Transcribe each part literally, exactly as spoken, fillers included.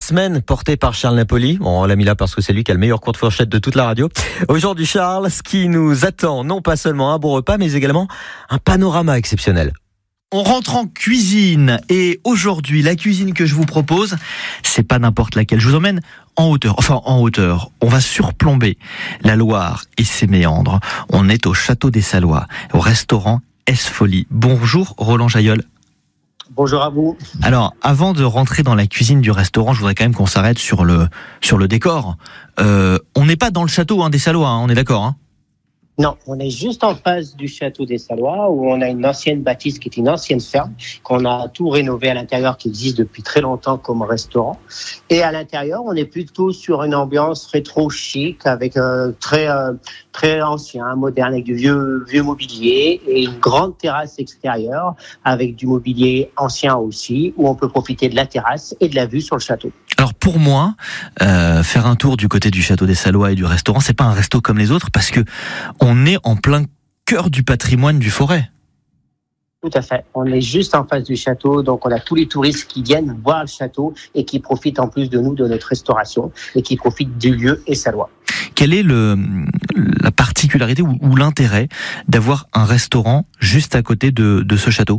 semaine portée par Charles Napoli. Bon, on l'a mis là parce que c'est lui qui a le meilleur cours de fourchette de toute la radio. Aujourd'hui, Charles, ce qui nous attend, non pas seulement un bon repas, mais également un panorama exceptionnel. On rentre en cuisine et aujourd'hui, la cuisine que je vous propose, c'est pas n'importe laquelle. Je vous emmène en hauteur, enfin en hauteur. On va surplomber la Loire et ses méandres. On est au Château des Salois, au restaurant S-Folie. Bonjour Roland Jailleul. Bonjour à vous. Alors, avant de rentrer dans la cuisine du restaurant, je voudrais quand même qu'on s'arrête sur le sur le décor. Euh, on n'est pas dans le château hein, des Salois, hein, on est d'accord hein? Non, on est juste en face du Château des Salois où on a une ancienne bâtisse qui est une ancienne ferme qu'on a tout rénové à l'intérieur, qui existe depuis très longtemps comme restaurant. Et à l'intérieur, on est plutôt sur une ambiance rétro chic avec euh, très euh, très ancien, moderne, avec du vieux vieux mobilier et une grande terrasse extérieure avec du mobilier ancien aussi, où on peut profiter de la terrasse et de la vue sur le château. Alors pour moi, euh, faire un tour du côté du Château des Salois et du restaurant, c'est pas un resto comme les autres parce que on est en plein cœur du patrimoine du Forêt. Tout à fait. On est juste en face du château, donc on a tous les touristes qui viennent voir le château et qui profitent en plus de nous, de notre restauration, et qui profitent du lieu et Salois. Quelle est le, la particularité ou, ou l'intérêt d'avoir un restaurant juste à côté de, de ce château ?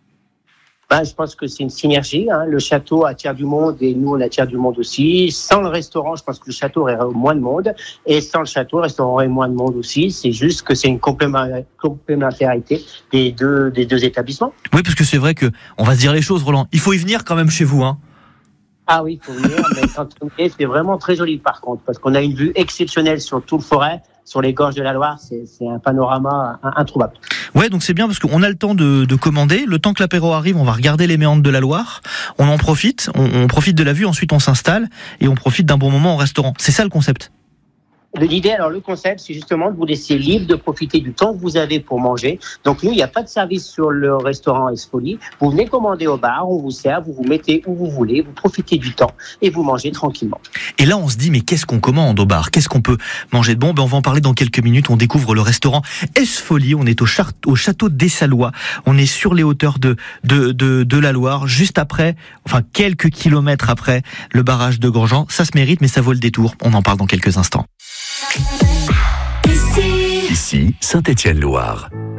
Ben, je pense que c'est une synergie. Hein. Le château attire du monde et nous, on attire du monde aussi. Sans le restaurant, je pense que le château aurait moins de monde. Et sans le château, le restaurant aurait moins de monde aussi. C'est juste que c'est une complémentarité des deux, des deux établissements. Oui, parce que c'est vrai que on va se dire les choses, Roland. Il faut y venir quand même chez vous, hein. Ah oui, il faut venir. Mais quand on y est, c'est vraiment très joli par contre, parce qu'on a une vue exceptionnelle sur tout le Forêt. Sur les gorges de la Loire, c'est, c'est un panorama introuvable. Ouais, donc c'est bien parce qu'on a le temps de, de commander. Le temps que l'apéro arrive, on va regarder les méandres de la Loire. On en profite, on, on profite de la vue, ensuite on s'installe et on profite d'un bon moment au restaurant. C'est ça le concept. L'idée, alors le concept, c'est justement de vous laisser libre de profiter du temps que vous avez pour manger. Donc nous, il n'y a pas de service sur le restaurant S-Folie. Vous venez commander au bar, on vous sert, vous vous mettez où vous voulez, vous profitez du temps et vous mangez tranquillement. Et là, on se dit, mais qu'est-ce qu'on commande au bar ? Qu'est-ce qu'on peut manger de bon ? Ben, on va en parler dans quelques minutes. On découvre le restaurant S-Folie. On est au, char- au Château des Salois. On est sur les hauteurs de, de, de, de la Loire, juste après, enfin quelques kilomètres après le barrage de Grandjean. Ça se mérite, mais ça vaut le détour. On en parle dans quelques instants. Ici, Saint-Étienne-Loire.